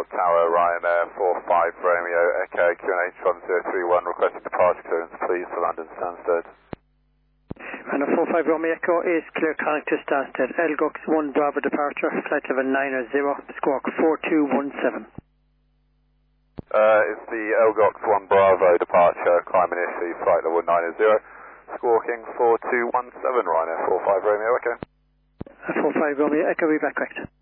Tower, Ryanair 45 Romeo Echo, QNH 1031, requesting departure clearance please for London Stansted. Ryanair 45 Romeo Echo is clear connect to Stansted, Elgox 1 Bravo departure, flight level 900, squawk 4217. It's the Elgox 1 Bravo departure, climb initially, flight level 900, squawking 4217, Ryanair 45 Romeo Echo. 45 Romeo Echo, be back correct.